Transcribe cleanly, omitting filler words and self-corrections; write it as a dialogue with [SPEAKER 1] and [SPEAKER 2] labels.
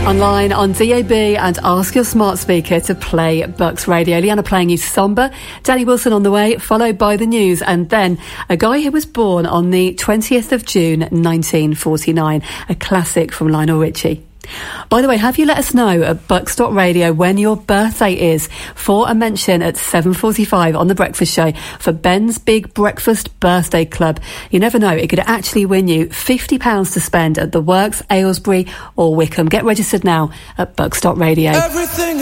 [SPEAKER 1] Online on DAB and ask your smart speaker to play Bucks Radio. Leanna playing you Somber, Danny Wilson on the way, followed by the news, and then a guy who was born on the 20th of June 1949, a classic from Lionel Richie. By the way, have you let us know at Bucks.radio when your birthday is for a mention at 7:45 on The Breakfast Show for Ben's Big Breakfast Birthday Club. You never know, it could actually win you £50 to spend at The Works, Aylesbury or Wickham. Get registered now at Bucks.radio.
[SPEAKER 2] Everything